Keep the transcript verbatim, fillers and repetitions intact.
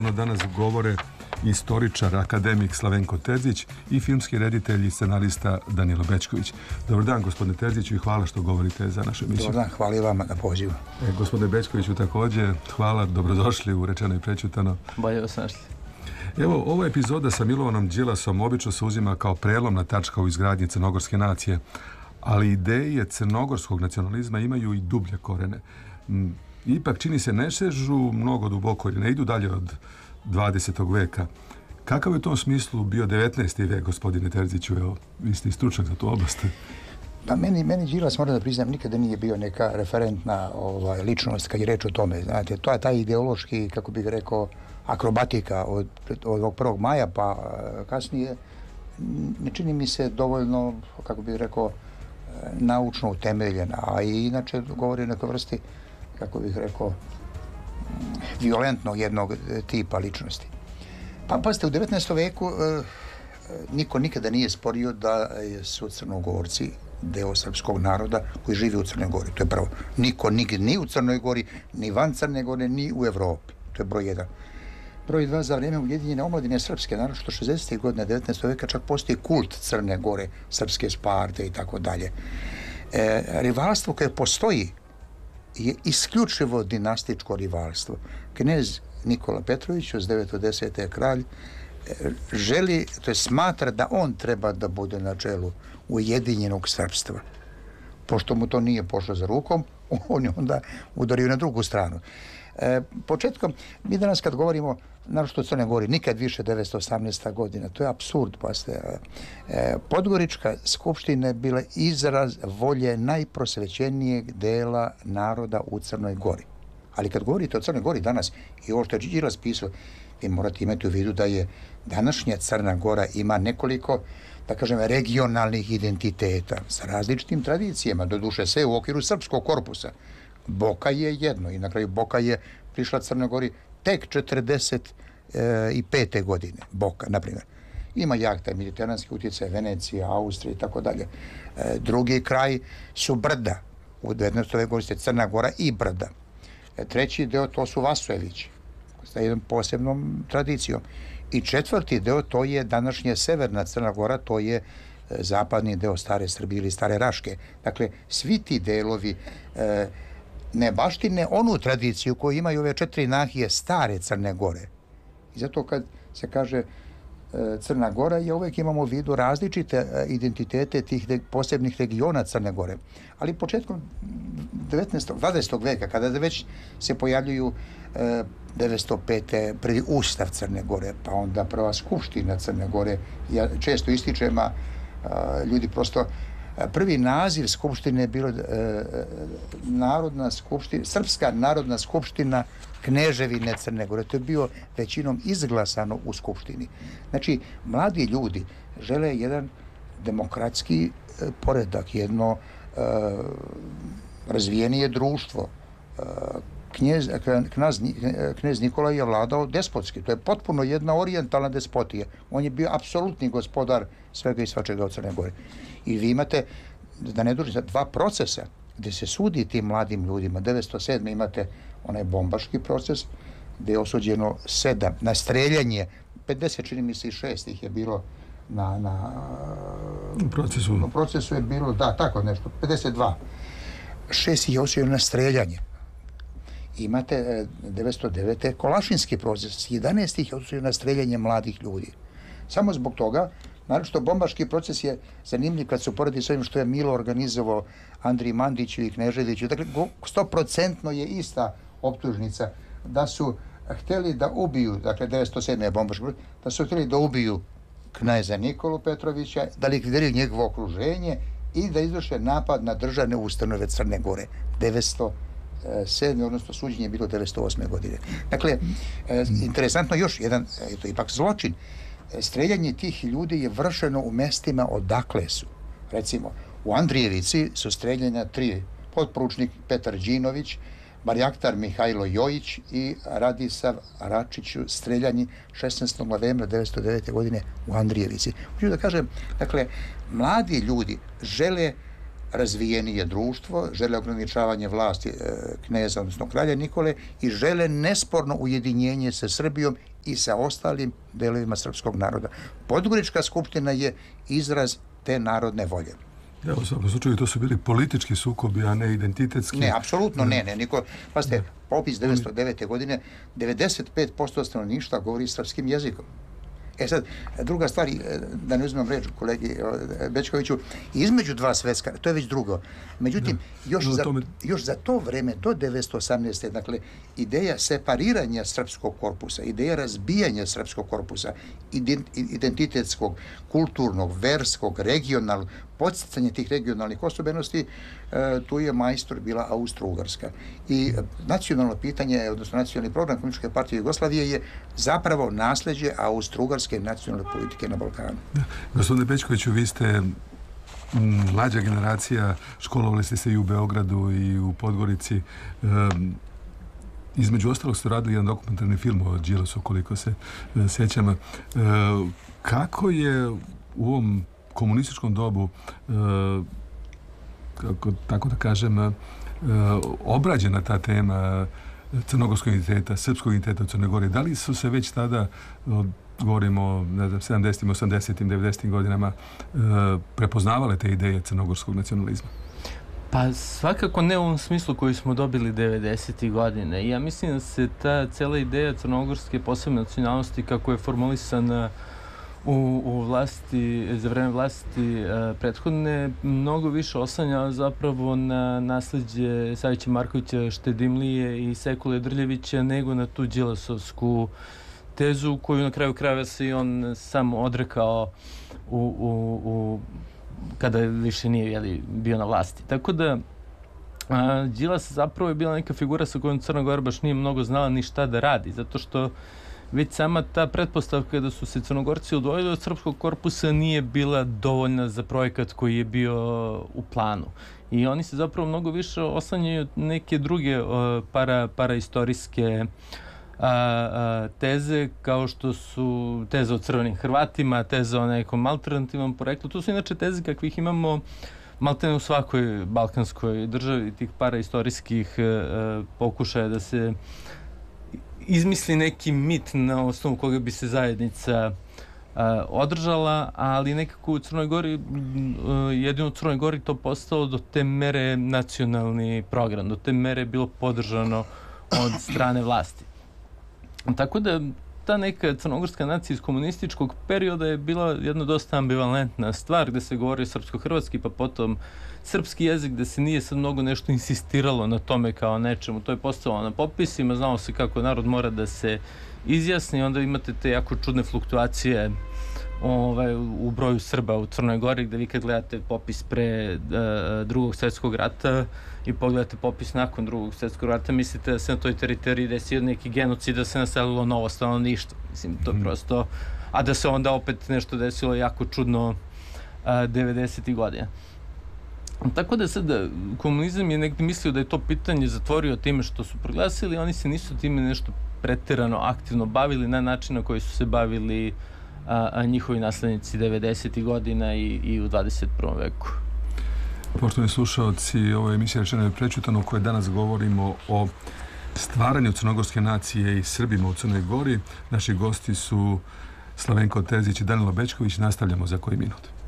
Danas govore istoričar, akademik Slavenko Terzić i filmski reditelj i scenarista Danilo Bećković. Dobar dan, gospodine Terziću, i hvala što govorite za našu emisiju. Dobar dan, hvala i vama na pozivu. E, gospodine Bećkoviću također, hvala, dobrodošli u Rečeno i prečutano. Bolje vas našli. Evo, ova epizoda sa Milovanom Đilasom obično se uzima kao prelomna tačka u izgradnji crnogorske nacije, ali ideje crnogorskog nacionalizma imaju i dublje korene. Ipak, čini se, ne sežu mnogo duboko ili ne idu dalje od dvadesetog veka. Kakav je u tom smislu bio devetnaesti vek, gospodine Terziću? Evo, vi ste i stručnjak za tu oblast. Pa meni, meni Đilas, moram da priznam, nikada nije bio neka referentna ovaj, ličnost kad je reč o tome. Znate, to je taj ideološki, kako bih rekao, akrobatika od, od ovog prvog maja pa kasnije ne čini mi se dovoljno, kako bih rekao, naučno utemeljena, a i inače govori o nekoj vrsti, kako bih rekao, violentnog jednog tipa ličnosti. Pa pazite, u devetnaestom veku e, niko nikada nije sporio da su Crnogorci deo srpskog naroda koji živi u Crnoj Gori. To je prvo. Niko nigdje ni u Crnoj Gori, ni van Crne Gore, ni u Evropi. To je broj jedan. Broj dva, za vrijeme Ujedinjene omladine srpske, naravno što šezdesetih godina devetnaestog veka čak postoji kult Crne Gore, srpske Sparte i tako dalje. E, rivalstvo koje postoji je isključivo dinastičko rivalstvo. Knez Nikola Petrović, uz devesto desete kralj, želi, to je smatra da on treba da bude na čelu ujedinjenog srpstva. Pošto mu to nije pošlo za rukom, on je onda udario na drugu stranu. E, početkom, mi danas kad govorimo, naročito o Crnoj Gori, nikad više devetsto osamnaesta godina, to je apsurd, pa ste, e, Podgorička skupština je bila izraz volje najprosvećenijeg dela naroda u Crnoj Gori. Ali kad govorite o Crnoj Gori danas, i ovo što je Đilas pisao, vi morate imati u vidu da je današnja Crna Gora ima nekoliko, da kažem, regionalnih identiteta sa različitim tradicijama, doduše sve u okviru srpskog korpusa. Boka je jedno i na kraju Boka je prišla Crnoj Gori tek četrdeset pete godine. Boka, na primjer. Ima jak taj mediteranski utjecaj, Venecija, Austrija i tako dalje. Drugi kraj su brda. U devetnaestom veku ste Crna Gora i brda. Treći deo to su Vasojevići sa jednom posebnom tradicijom. I četvrti deo to je današnja severna Crna Gora, to je zapadni deo stare Srbije ili stare Raške. Dakle, svi ti delovi e, ne baštine onu tradiciju koju imaju ove četiri nahije stare Crne Gore. I zato kad se kaže e, Crna Gora, je uvijek imamo u vidu različite e, identitete tih de, posebnih regiona Crne Gore. Ali početkom devetnaestog dvadesetog veka, kada već se pojavljuju e, devetsto pete prvi ustav Crne Gore, pa onda prva skupština Crne Gore, ja često ističem, a ljudi prosto, prvi naziv skupštine je bilo e, Narodna skupština, Srpska narodna skupština Kneževine Crne Gore. To je bio većinom izglasano u skupštini. Znači, mladi ljudi žele jedan demokratski e, poredak, jedno e, razvijenije društvo. E, knjez, knaz, knez Nikola je vladao despotski. To je potpuno jedna orijentalna despotija. On je bio apsolutni gospodar svega i svačega od Crne Gore. I vi imate, da ne dužite, dva procesa gdje se sudi tim mladim ljudima. devetsto sedme imate onaj bombaški proces gdje je osuđeno sedam na streljanje. pedeset, čini mi se, i šest ih je bilo na, na u procesu. U procesu je bilo, da, tako nešto, pedeset dva. Šest ih je osuđeno na streljanje. Imate devetsto devete Kolašinski proces, jedanaest ih je osuđeno na streljanje mladih ljudi. Samo zbog toga, naročito bombaški proces je zanimljiv kad se uporedi s ovim što je Milo organizovao Andriji Mandiću i Kneževiću. Dakle, sto procentno je ista optužnica da su htjeli da ubiju, dakle devetsto sedme je bombaški proces, da su htjeli da ubiju kneza Nikolu Petrovića, da likvidiraju njegovo okruženje i da izvrše napad na državne ustanove Crne Gore. devetsto sedme, odnosno suđenje je bilo devetsto osme godine. Dakle, e, interesantno još jedan, je to ipak zločin. Streljanje tih ljudi je vršeno u mestima odakle su. Recimo, u Andrijevici su streljanja tri, potporučnik Petar Đinović, barjaktar Mihajlo Jojić i Radisav Račiću, streljani šesnaestog novembra devetsto devete godine u Andrijevici. Hoću da kažem, dakle, mladi ljudi žele razvijenije društvo, žele ograničavanje vlasti e, kneza, odnosno kralja Nikole, i žele nesporno ujedinjenje sa Srbijom i sa ostalim delovima srpskog naroda. Podgorička skupština je izraz te narodne volje. Da, u svakom slučaju to su bili politički sukobi, a ne identitetski. Ne, apsolutno ne, ne, niko, pa ste, popis devetsto devete. godine, devedeset pet posto stanovništva govori srpskim jezikom. E sad, druga stvar, da ne uzmem reč kolegi Bećkoviću, između dva svetska, to je već drugo. Međutim, još, za, još za to vreme, do devetsto osamnaeste. dakle, ideja separiranja srpskog korpusa, ideja razbijanja srpskog korpusa, identitetskog, kulturnog, verskog, regionalnog, podsticanje tih regionalnih osobenosti, tu je majstor bila Austro-Ugarska. I nacionalno pitanje, odnosno nacionalni program Komunističke partije Jugoslavije je zapravo nasljeđe Austro-Ugarske nacionalne politike na Balkanu. Da. Gospodine Bećkoviću, vi ste mlađa generacija, školovali ste se i u Beogradu i u Podgorici. Um, između ostalog ste radili jedan dokumentarni film o Đilasu, koliko se uh, sjećam. Uh, kako je u ovom komunističkom dobu, uh, kako, tako da kažem, uh, obrađena ta tema crnogorskog identiteta, srpskog identiteta u Crnoj Gori? Da li su se već tada, uh, govorimo ne znam, sedamdesetim, osamdesetim, devedesetim godinama, uh, prepoznavale te ideje crnogorskog nacionalizma? Pa svakako ne u ovom smislu koji smo dobili devedesetih godine. Ja mislim da se ta cela ideja crnogorske posebne nacionalnosti kako je formalisana u, u vlasti, za vreme vlasti uh, prethodne, mnogo više oslanja zapravo na nasleđe Savića Markovića Štedimlije i Sekule Drljevića nego na tu đilasovsku tezu koju na kraju krajeva se i on sam odrekao u, u, u kada više nije jeli, bio na vlasti. Tako da a, Đilas zapravo je bila neka figura sa kojom Crna Gora baš nije mnogo znala ni šta da radi, zato što već sama ta pretpostavka da su se Crnogorci odvojili od srpskog korpusa nije bila dovoljna za projekat koji je bio u planu. I oni se zapravo mnogo više oslanjaju neke druge uh, para, paraistorijske A, a, teze, kao što su teza o crvenim Hrvatima, teza o nekom alternativnom poreklu. To su inače teze kakvih imamo maltene u svakoj balkanskoj državi, tih paraistorijskih a, pokušaja da se izmisli neki mit na osnovu koga bi se zajednica a, održala, ali nekako u Crnoj Gori, a, jedino u Crnoj Gori to postalo do te mere nacionalni program, do te mere bilo podržano od strane vlasti. Tako da ta neka crnogorska nacija iz komunističkog perioda je bila jedna dosta ambivalentna stvar, gde se govori srpsko-hrvatski, pa potom srpski jezik, gde se nije sad mnogo nešto insistiralo na tome kao nečemu. To je postalo na popisima, znalo se kako narod mora da se izjasni, onda imate te jako čudne fluktuacije ovaj, u broju Srba u Crnoj Gori, gde vi kad gledate popis pre uh, drugog svjetskog rata i pogledate popis nakon drugog svjetskog rata, mislite da se na toj teritoriji desio neki genocid, da se naselilo novo stanovništvo. Mislim, to je prosto... A da se onda opet nešto desilo jako čudno uh, devedesetih godina. Tako da sad komunizam je negdje mislio da je to pitanje zatvorio time što su proglasili, oni se nisu time nešto preterano aktivno bavili na način na koji su se bavili a, a njihovi naslednici devedesetih godina i, i u dvadeset prvom veku. Poštovani slušalci, ovo je emisija Rečeno je prečutano u kojoj danas govorimo o stvaranju crnogorske nacije i Srbima u Crnoj Gori. Naši gosti su Slavenko Terzić i Danilo Bećković. Nastavljamo za koji minut.